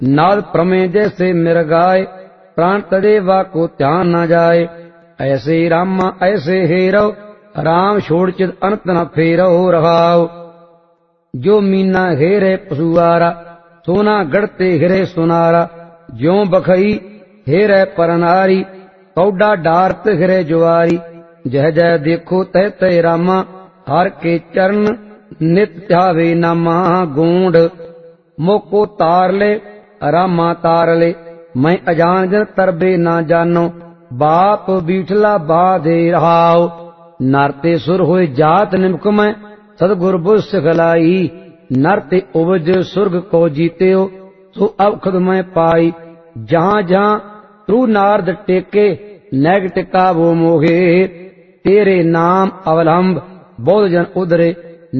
नाद प्रमेय जैसे मिर्गाए, प्राण तड़े वाको ध्यान न जाए। ऐसे रामा ऐसे हेरो, राम छोड़ चित अनंत न फेरो रहाओ। जो मीना हेरे पशुआरा, सोना गढ़ते हिरे सुनारा। ज्यों बखई हेरे परनारी, कौडा डारत हिरे जुआरी। जह जह देखो तह तह रामा, हर के चरण नित ध्यावे नामा। गूंड मोको तार ले, रामा तार ले, मैं अजान जन तरबे ना जानो। बाप बीठला बाधे रहाओ, नरते सुर होए जात निमक में, सदगुर बुझ सिखलाई। नरते उपज सुर्ग को जीते हो, सो अब खुद में पाई। जहां जहां तू नारद टेके, नैग टिका वो मोहे। तेरे नाम अवलंब बहुत जन उधरे,